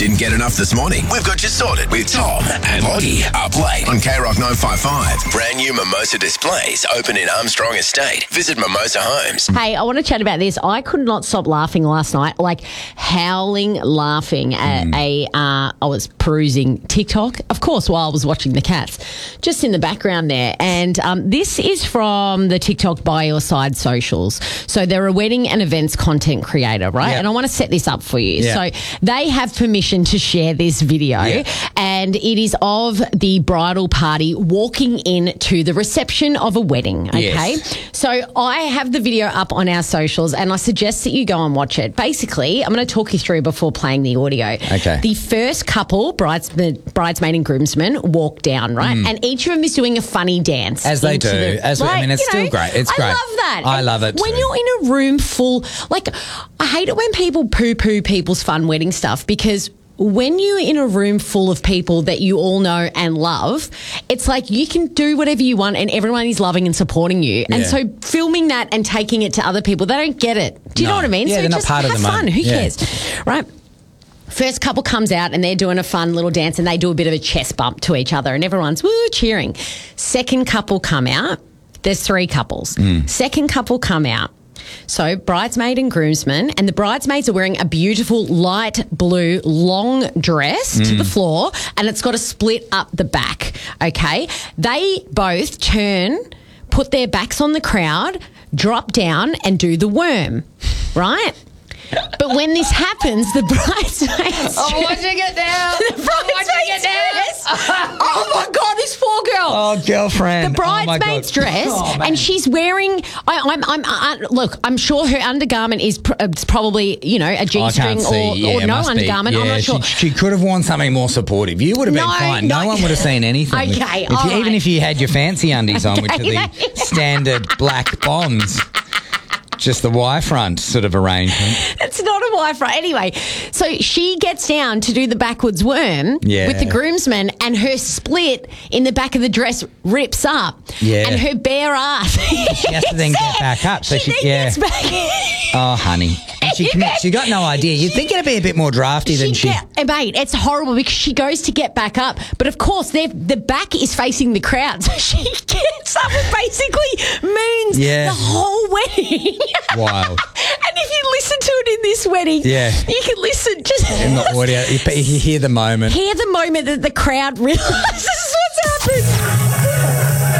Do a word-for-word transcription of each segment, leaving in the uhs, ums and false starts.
Didn't get enough this morning? We've got you sorted with Tom and Lottie up late on K Rock nine five five. Brand new Mimosa displays open in Armstrong Estate. Visit Mimosa Homes. Hey, I want to chat about this. I could not stop laughing last night, like howling laughing at mm. a, uh, I was perusing TikTok, of course, while I was watching the Cats, just in the background there. And um, this is from the TikTok By Your Side socials. So they're a wedding and events content creator, right? Yep. And I want to set this up for you. Yep. So they have permission to share this video, Yep. and it is of the bridal party walking in to the reception of a wedding, okay? Yes. So I have the video up on our socials, and I suggest that you go and watch it. Basically, I'm going to talk you through before playing the audio. Okay. The first couple, bridesmaid, bridesmaid and groomsmen, walk down, right? Mm. And each of them is doing a funny dance. As they into do. the- As we- I mean, it's you still great. It's I great. love that. I And love it When too. you're in a room full, like, I hate it when people poo-poo people's fun wedding stuff, because when you're in a room full of people that you all know and love, it's like you can do whatever you want and everyone is loving and supporting you. And Yeah. so filming that and taking it to other people, they don't get it. Do you No. know what I mean? Yeah, so they're not just part of have the fun. moment. Who Yeah. cares? Right? First couple comes out and they're doing a fun little dance and they do a bit of a chest bump to each other and everyone's woo cheering. Second couple come out. There's three couples. Mm. Second couple come out. So bridesmaid and groomsmen, and the bridesmaids are wearing a beautiful light blue long dress Mm. to the floor, and it's got a split up the back, okay? They both turn, put their backs on the crowd, drop down and do the worm, right? But when this happens, the bridesmaids... I'm watching it now. The bridesmaids dress. Oh, my God, this poor girl. Oh, girlfriend. The bridesmaid's oh, my God. dress, Oh, man. and she's wearing. I, I'm. I'm. Uh, look, I'm sure her undergarment is pr- uh, it's probably you know a I G-string can't see. or, Yeah, or it no must be. undergarment. I'm Yeah, not sure. She, she could have worn something more supportive. You would have been No, fine. No, no. one would have seen anything. Okay, If you, all even right. if you had your fancy undies on, which are the Okay. standard black bonds. Just the Y front sort of arrangement. It's not a wife, right? Anyway, so she gets down to do the backwards worm Yeah. with the groomsmen, and her split in the back of the dress rips up. Yeah. And her bare ass. She has to then get back up. So she, she, then yeah. gets back. Oh, honey. And she commits. She got no idea. You'd think it'd be a bit more drafty than she. Get, eh, mate, it's horrible because she goes to get back up, but of course they're- the back is facing the crowd, so she gets up and basically moons Yeah. the whole wedding. Wild. And if you listen to it in this wedding, Yeah. you can listen just In the audio, you, you hear the moment. hear the moment that the crowd realises what's happened.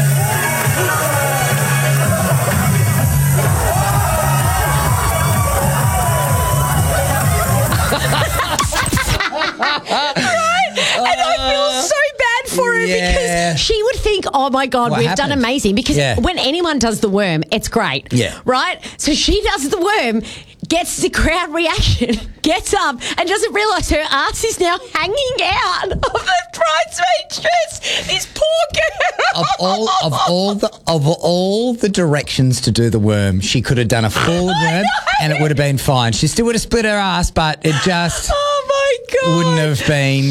And I feel so bad for her Yeah. because she would think, oh my God, What we've done happened? amazing. Because Yeah. when anyone does the worm, it's great. Yeah. Right? So she does the worm, gets the crowd reaction, gets up, and doesn't realise her ass is now hanging out of the bridesmaid dress. This poor girl. Of all of all the of all the directions to do the worm, she could have done a full worm and it would have been fine. She still would have split her ass, but it just Oh my God. wouldn't have been